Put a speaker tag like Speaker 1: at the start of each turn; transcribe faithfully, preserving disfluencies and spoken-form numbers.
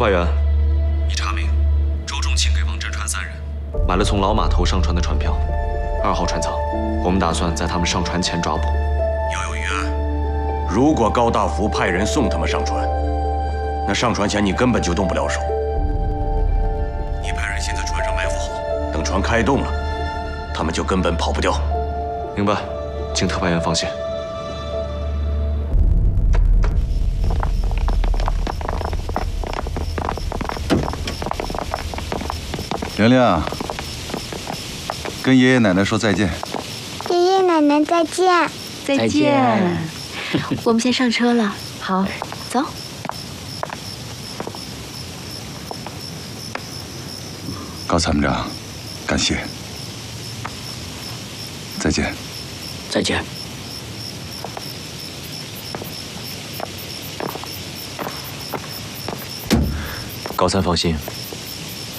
Speaker 1: 特派员，已查明，周仲庆给王振川三人买了从老码头上船的船票，二号船舱。我们打算在他们上船前抓捕。
Speaker 2: 要有预案。如果高大福派人送他们上船，那上船前你根本就动不了手。你派人先在船上埋伏好，等船开动了，他们就根本跑不掉。
Speaker 1: 明白，请特派员放心。
Speaker 3: 玲玲，跟爷爷奶奶说再见。
Speaker 4: 爷爷奶奶再见。
Speaker 5: 再见。
Speaker 6: 我们先上车了。
Speaker 5: 好，走。
Speaker 3: 高参谋长，感谢。再见。
Speaker 7: 再见。
Speaker 1: 高参放心。